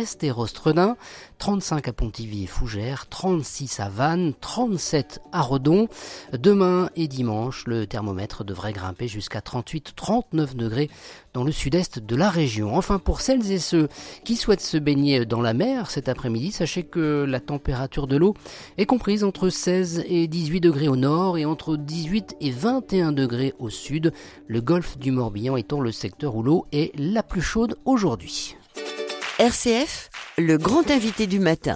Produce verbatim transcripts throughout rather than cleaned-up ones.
Brest et Rostredin, trente-cinq à Pontivy et Fougères, trente-six à Vannes, trente-sept à Redon. Demain et dimanche, le thermomètre devrait grimper jusqu'à trente-huit à trente-neuf degrés dans le sud-est de la région. Enfin, pour celles et ceux qui souhaitent se baigner dans la mer cet après-midi, sachez que la température de l'eau est comprise entre seize et dix-huit degrés au nord et entre dix-huit et vingt et un degrés au sud, le golfe du Morbihan étant le secteur où l'eau est la plus chaude aujourd'hui. R C F, le grand invité du matin.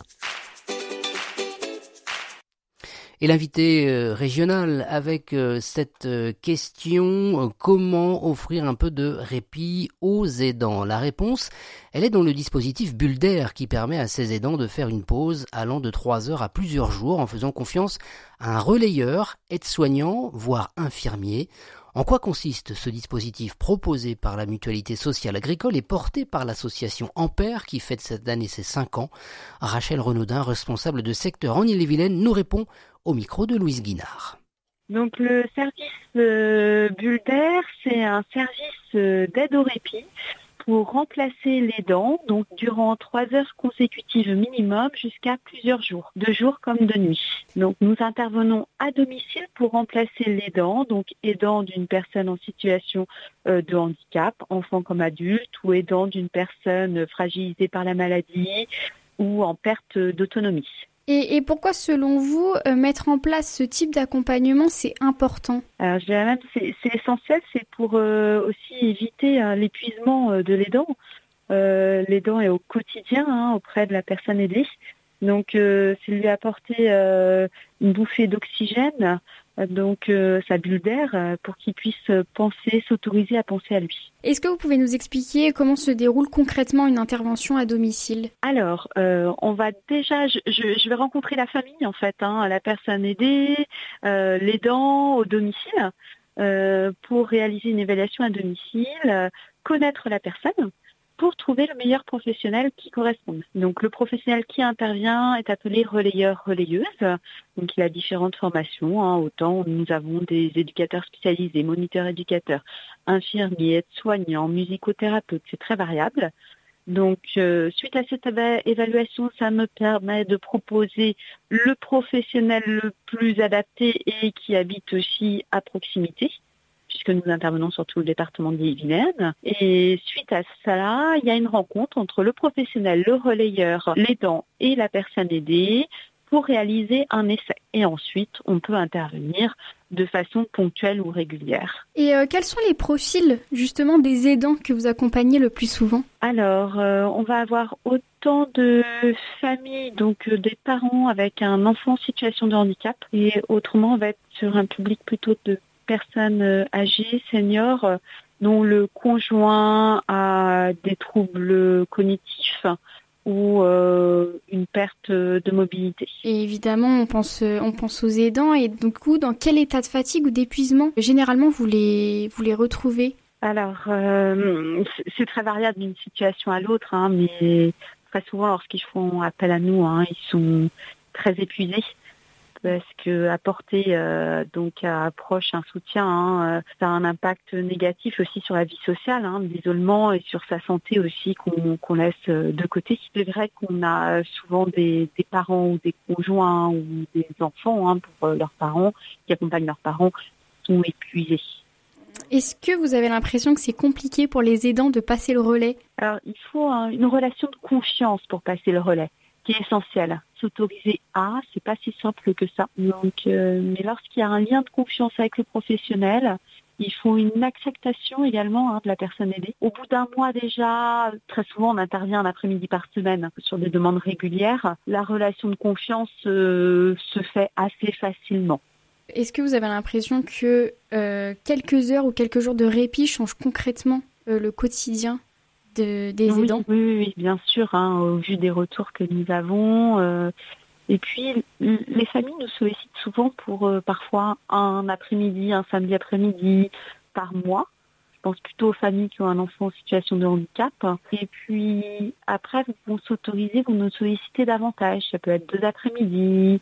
Et l'invité euh, régional avec euh, cette euh, question, euh, comment offrir un peu de répit aux aidants? La réponse, elle est dans le dispositif Bulder qui permet à ces aidants de faire une pause allant de trois heures à plusieurs jours en faisant confiance à un relayeur, aide-soignant, voire infirmier. En quoi consiste ce dispositif proposé par la Mutualité sociale agricole et porté par l'association Ampère qui fête cette année ses cinq ans? Rachel Renaudin, responsable de secteur en Ille-et-Vilaine, nous répond au micro de Louise Guinard. Donc le service euh, Bulder, c'est un service euh, d'aide au répit pour remplacer les dents, donc durant trois heures consécutives minimum jusqu'à plusieurs jours, de jour comme de nuit. Donc nous intervenons à domicile pour remplacer les dents, donc aidant d'une personne en situation euh, de handicap, enfant comme adulte, ou aidant d'une personne fragilisée par la maladie ou en perte d'autonomie. Et, et pourquoi, selon vous, euh, mettre en place ce type d'accompagnement, c'est important? Alors, je dirais même que c'est, c'est essentiel, c'est pour euh, aussi éviter euh, l'épuisement euh, de l'aidant. Euh, l'aidant est au quotidien hein, auprès de la personne aidée. Donc, euh, c'est lui apporter euh, une bouffée d'oxygène, euh, donc euh, sa bulle d'air, euh, pour qu'il puisse penser, s'autoriser à penser à lui. Est-ce que vous pouvez nous expliquer comment se déroule concrètement une intervention à domicile? Alors, euh, on va déjà, je, je, je vais rencontrer la famille en fait, hein, la personne aidée, euh, l'aidant au domicile, euh, pour réaliser une évaluation à domicile, euh, connaître la personne, pour trouver le meilleur professionnel qui corresponde. Donc le professionnel qui intervient est appelé relayeur-relayeuse. Donc il a différentes formations. Hein. Autant nous avons des éducateurs spécialisés, moniteurs éducateurs, infirmiers, aides-soignants, musicothérapeutes. C'est très variable. Donc euh, suite à cette éva- évaluation, ça me permet de proposer le professionnel le plus adapté et qui habite aussi à proximité, puisque nous intervenons sur tout le département d'Ille-et-Vilaine. Et suite à cela, il y a une rencontre entre le professionnel, le relayeur, l'aidant et la personne aidée pour réaliser un essai. Et ensuite, on peut intervenir de façon ponctuelle ou régulière. Et euh, quels sont les profils, justement, des aidants que vous accompagnez le plus souvent? Alors, euh, on va avoir autant de familles, donc euh, des parents avec un enfant en situation de handicap, et autrement, on va être sur un public plutôt de personnes âgées, seniors, dont le conjoint a des troubles cognitifs ou euh, une perte de mobilité. Et évidemment, on pense, on pense aux aidants. Et du coup, dans quel état de fatigue ou d'épuisement, généralement, vous les, vous les retrouvez? Alors, euh, c'est très variable d'une situation à l'autre, hein, mais très souvent, lorsqu'ils font appel à nous, hein, ils sont très épuisés. Parce que apporter euh, donc à proche un soutien, hein, euh, ça a un impact négatif aussi sur la vie sociale, hein, l'isolement et sur sa santé aussi qu'on, qu'on laisse de côté. C'est vrai qu'on a souvent des, des parents ou des conjoints ou des enfants hein, pour leurs parents qui accompagnent leurs parents qui sont épuisés. Est-ce que vous avez l'impression que c'est compliqué pour les aidants de passer le relais? Alors il faut hein, une relation de confiance pour passer le relais, qui est essentiel. S'autoriser à, c'est pas si simple que ça. Donc, euh, mais lorsqu'il y a un lien de confiance avec le professionnel, il faut une acceptation également hein, de la personne aidée. Au bout d'un mois déjà, très souvent on intervient un après-midi par semaine sur des demandes régulières. La relation de confiance euh, se fait assez facilement. Est-ce que vous avez l'impression que euh, quelques heures ou quelques jours de répit changent concrètement euh, le quotidien De, des oui, aidants? Oui, oui, bien sûr, hein, au vu des retours que nous avons. Euh, et puis, les familles nous sollicitent souvent pour euh, parfois un après-midi, un samedi après-midi par mois. Je pense plutôt aux familles qui ont un enfant en situation de handicap. Et puis, après, vous vont s'autoriser, vous nous solliciter davantage. Ça peut être deux après-midi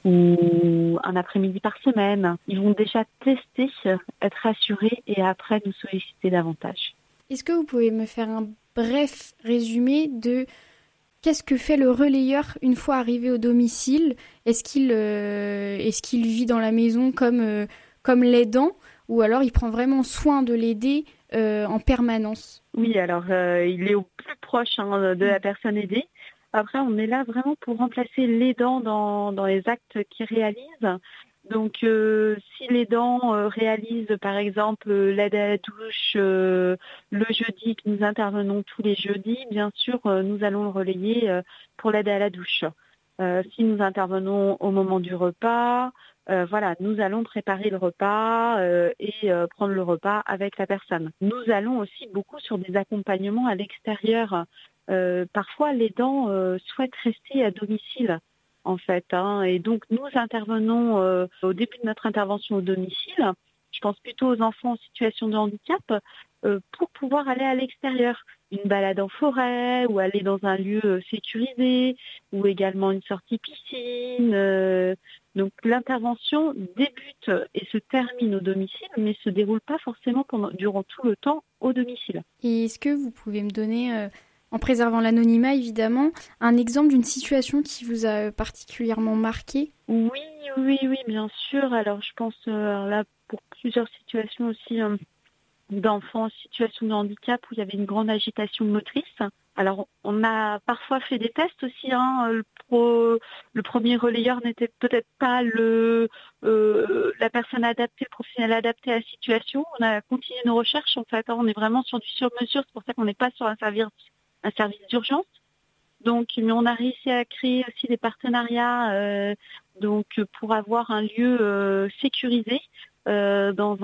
ou un après-midi par semaine. Ils vont déjà tester, être rassurés et après nous solliciter davantage. Est-ce que vous pouvez me faire un bref résumé de qu'est-ce que fait le relayeur une fois arrivé au domicile ? Est-ce qu'il, euh, est-ce qu'il vit dans la maison comme, euh, comme l'aidant ou alors il prend vraiment soin de l'aider euh, en permanence ? Oui, alors euh, il est au plus proche hein, de la personne aidée. Après, on est là vraiment pour remplacer l'aidant dans, dans les actes qu'il réalise. Donc, euh, si l'aidant euh, réalise, par exemple, euh, l'aide à la douche euh, le jeudi, que nous intervenons tous les jeudis, bien sûr, euh, nous allons le relayer euh, pour l'aide à la douche. Euh, si nous intervenons au moment du repas, euh, voilà, nous allons préparer le repas euh, et euh, prendre le repas avec la personne. Nous allons aussi beaucoup sur des accompagnements à l'extérieur. Euh, parfois, l'aidant euh, souhaite rester à domicile. En fait, hein. Et donc nous intervenons euh, au début de notre intervention au domicile, je pense plutôt aux enfants en situation de handicap, euh, pour pouvoir aller à l'extérieur, une balade en forêt ou aller dans un lieu euh, sécurisé ou également une sortie piscine. Euh, donc l'intervention débute et se termine au domicile, mais se déroule pas forcément pendant, durant tout le temps au domicile. Et est-ce que vous pouvez me donner... Euh... en préservant l'anonymat, évidemment, un exemple d'une situation qui vous a particulièrement marqué ? Oui, oui, oui, bien sûr. Alors, je pense euh, là pour plusieurs situations aussi euh, d'enfants en situation de handicap où il y avait une grande agitation motrice. Alors, on a parfois fait des tests aussi. Hein. Le, pro, le premier relayeur n'était peut-être pas le, euh, la personne adaptée, le professionnel adapté à la situation. On a continué nos recherches. En fait, hein. On est vraiment sur du sur-mesure. C'est pour ça qu'on n'est pas sur un service un service d'urgence. Donc, mais on a réussi à créer aussi des partenariats euh, donc pour avoir un lieu euh, sécurisé euh, dans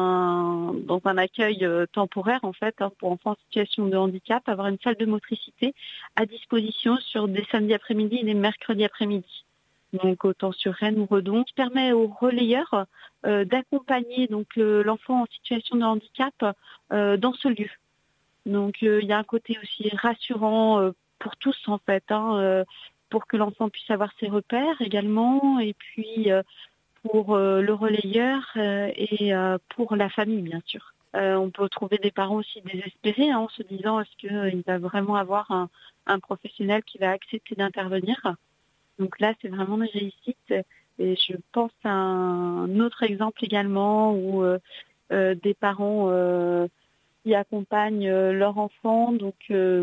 un dans un accueil euh, temporaire en fait hein, pour enfants en situation de handicap, avoir une salle de motricité à disposition sur des samedis après-midi et des mercredis après-midi. Donc autant sur Rennes ou Redon, qui permet aux relayeurs euh, d'accompagner donc le, l'enfant en situation de handicap euh, dans ce lieu. Donc il euh, y a un côté aussi rassurant euh, pour tous en fait, hein, euh, pour que l'enfant puisse avoir ses repères également, et puis euh, pour euh, le relayeur euh, et euh, pour la famille bien sûr. Euh, on peut trouver des parents aussi désespérés hein, en se disant est-ce qu'il euh, va vraiment avoir un, un professionnel qui va accepter d'intervenir. Donc là c'est vraiment une réussite, et je pense à un autre exemple également où euh, euh, des parents euh, qui accompagnent euh, leur enfant donc euh,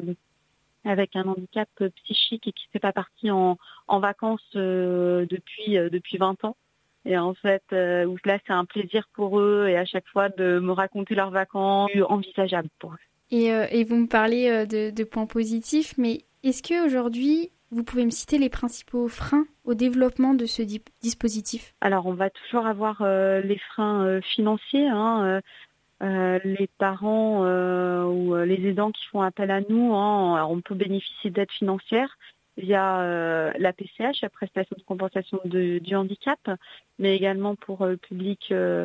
avec un handicap psychique et qui ne fait pas partie en, en vacances euh, depuis euh, depuis vingt ans. Et en fait, euh, où là c'est un plaisir pour eux et à chaque fois de me raconter leurs vacances envisageables pour eux. Et, euh, et vous me parlez euh, de, de points positifs, mais est-ce qu'aujourd'hui vous pouvez me citer les principaux freins au développement de ce di- dispositif ? Alors on va toujours avoir euh, les freins euh, financiers. Hein, euh, Euh, les parents euh, ou euh, les aidants qui font appel à nous, hein, alors on peut bénéficier d'aides financières via euh, la P C H, la prestation de compensation de, du handicap, mais également pour euh, le public euh,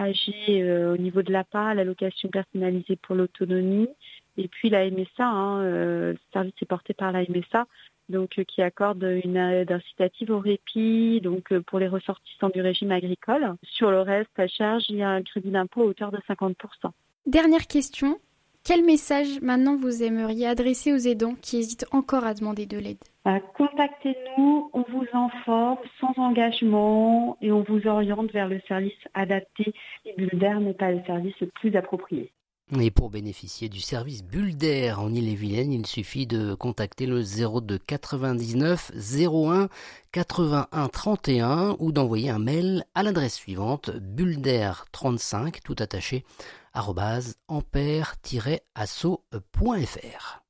âgé euh, au niveau de l'A P A, l'allocation personnalisée pour l'autonomie, et puis la M S A, hein, euh, le service est porté par la M S A, donc euh, qui accorde une aide incitative au répit, donc euh, pour les ressortissants du régime agricole. Sur le reste à charge, il y a un crédit d'impôt à hauteur de cinquante pour cent. Dernière question, quel message maintenant vous aimeriez adresser aux aidants qui hésitent encore à demander de l'aide ? Euh, contactez-nous, on vous informe sans engagement et on vous oriente vers le service adapté si Bulder n'est pas le service le plus approprié. Et pour bénéficier du service Bulder en Ille-et-Vilaine, il suffit de contacter le zéro deux quatre-vingt-dix-neuf zéro un quatre-vingt-un trente et un ou d'envoyer un mail à l'adresse suivante bulder trente-cinq tout attaché arobase ampère tiret asso point f r.